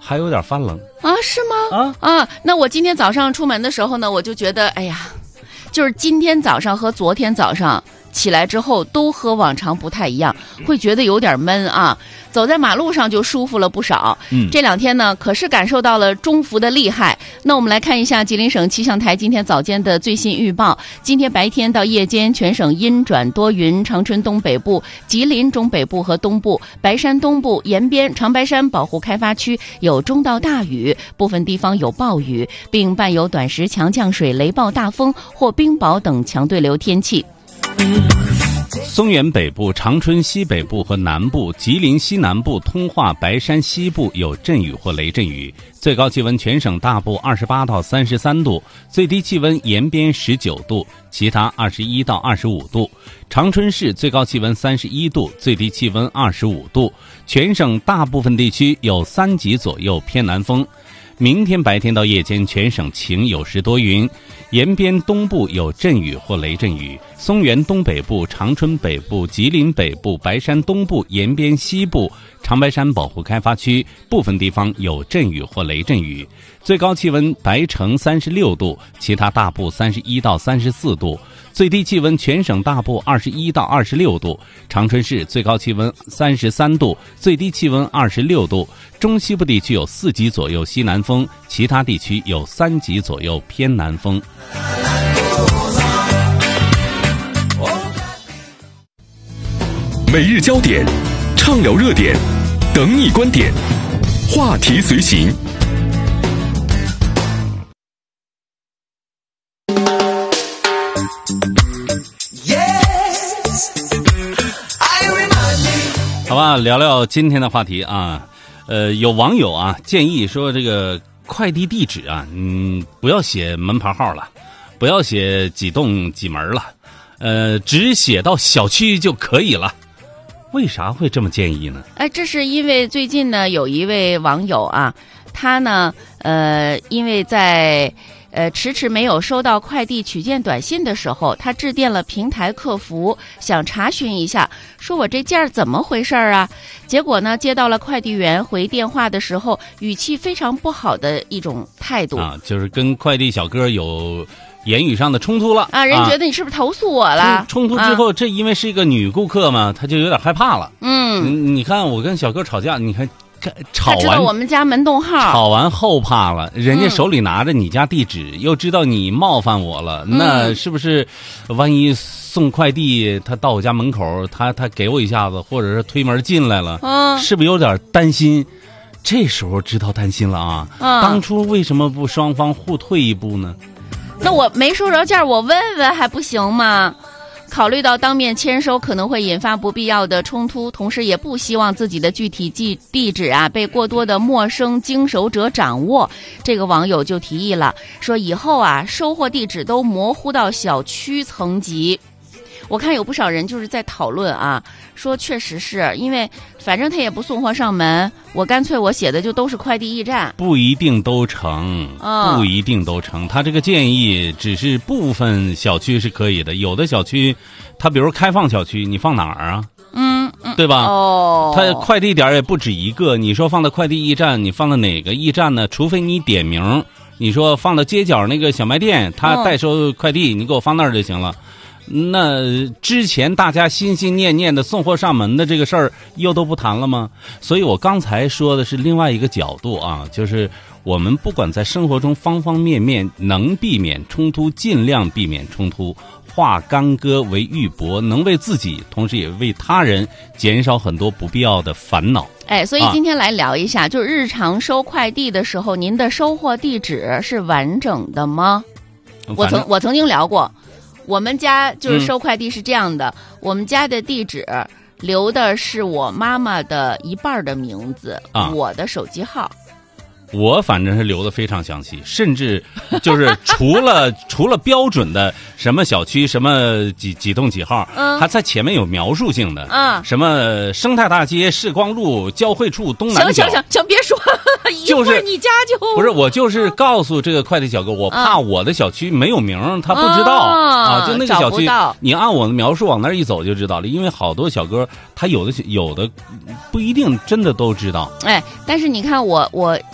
还有点发冷啊？是吗？那我今天早上出门的时候呢，我就觉得，哎呀，就是今天早上和昨天早上起来之后都和往常不太一样，会觉得有点闷啊。走在马路上就舒服了不少。这2天呢，可是感受到了中伏的厉害。那我们来看一下吉林省气象台今天早间的最新预报。今天白天到夜间，全省阴转多云，长春东北部、吉林中北部和东部、白山东部、延边、长白山保护开发区有中到大雨，部分地方有暴雨，并伴有短时强降水、雷暴大风或冰雹等强对流天气。 松原北部、长春西北部和南部、吉林西南部、通化、白山西部有阵雨或雷阵雨，最高气温全省大部28到33度，最低气温延边19度，其他21到25度。长春市最高气温31度，最低气温25度，全省大部分地区有3级左右偏南风。明天白天到夜间，全省晴有时多云，延边东部有阵雨或雷阵雨，松原东北部、长春北部、吉林北部、白山东部、延边西部、长白山保护开发区部分地方有阵雨或雷阵雨，最高气温白城36度，其他大部31到34度，最低气温全省大部21到26度，长春市最高气温33度，最低气温26度，中西部地区有4级左右西南风，其他地区有3级左右偏南风。 每日焦点，畅聊热点，等你观点，话题随行。 好吧，聊聊今天的话题啊。有网友啊建议说，这个快递地址啊，不要写门牌号了，不要写几栋几门了，只写到小区就可以了。为啥会这么建议呢？ 这是因为最近呢，有一位网友啊，他呢，因为在迟迟没有收到快递取件短信的时候，他致电了平台客服，想查询一下，说我这件怎么回事啊？结果呢，接到了快递员回电话的时候，语气非常不好的一种态度啊，就是跟快递小哥有言语上的冲突了啊，人觉得你是不是投诉我了？ 冲突之后，这因为是一个女顾客嘛，她就有点害怕了。你看我跟小哥吵架，你看吵完， 他知道我们家门洞号， 吵完后怕了，人家手里拿着你家地址，又知道你冒犯我了，那是不是万一送快递他到我家门口，他给我一下子，或者是推门进来了，是不是有点担心？这时候知道担心了啊！当初为什么不双方互退一步呢？ 那我没收着件，我问问还不行吗？考虑到当面签收可能会引发不必要的冲突，同时也不希望自己的具体地址啊被过多的陌生经手者掌握，这个网友就提议了，说以后啊收货地址都模糊到小区层级。我看有不少人就是在讨论啊，说确实是因为反正他也不送货上门，我干脆我写的就都是快递驿站， 不一定都成，不一定都成。他这个建议只是部分小区是可以的，有的小区，他比如开放小区，你放哪儿啊？对吧？他快递点也不止一个，你说放到快递驿站，你放到哪个驿站呢？除非你点名，你说放到街角那个小卖店，他代收快递，你给我放那儿就行了。那之前大家心心念念的送货上门的这个事儿又都不谈了吗？所以我刚才说的是另外一个角度啊，就是我们不管在生活中方方面面能避免冲突尽量避免冲突，化干戈为玉帛，能为自己同时也为他人减少很多不必要的烦恼。 所以今天来聊一下，就是日常收快递的时候，您的收货地址是完整的吗？我曾经聊过，我们家就是收快递是这样的，我们家的地址留的是我妈妈的一半的名字，我的手机号。 我反正是留的非常详细，甚至就是除了标准的什么小区什么几栋几号，还在前面有描述性的，什么生态大街、世光路交汇处东南角。 行，别说， 就是你家就不是我就是告诉这个快递小哥，我怕我的小区没有名，他不知道就那个小区，你按我的描述往那儿一走就知道了，因为好多小哥他有的不一定真的都知道。 但是你看我